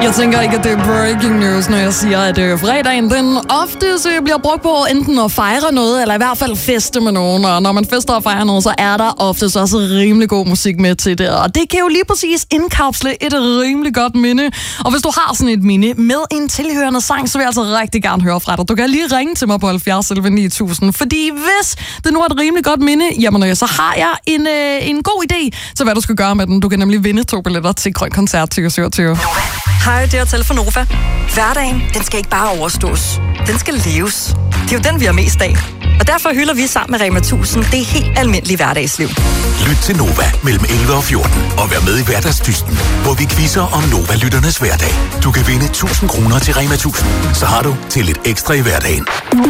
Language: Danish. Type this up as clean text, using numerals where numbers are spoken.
Jeg tænker ikke, at det er breaking news, når jeg siger, at fredagen den ofte bliver brugt på enten at fejre noget, eller i hvert fald feste med nogen. Og når man fester og fejrer noget, så er der oftest også rimelig god musik med til det. Og det kan jo lige præcis indkapsle et rimelig godt minde. Og hvis du har sådan et minde med en tilhørende sang, så vil jeg altså rigtig gerne høre fra dig. Du kan lige ringe til mig på 70 11 9000. Fordi hvis det nu er et rimelig godt minde, jamen så har jeg en god idé til, hvad du skal gøre med den. Du kan nemlig vinde 2 billetter til Grøn Koncert til 27. Hej, det er Tal for Nova. Hverdagen, den skal ikke bare overstås. Den skal leves. Det er jo den, vi har mest af. Og derfor hylder vi sammen med Rema 1000 det helt almindelige hverdagsliv. Lyt til Nova mellem 11 og 14 og vær med i Hverdagsdysten, hvor vi quizzer om Nova-lytternes hverdag. Du kan vinde 1000 kroner til Rema 1000. Så har du til lidt ekstra i hverdagen.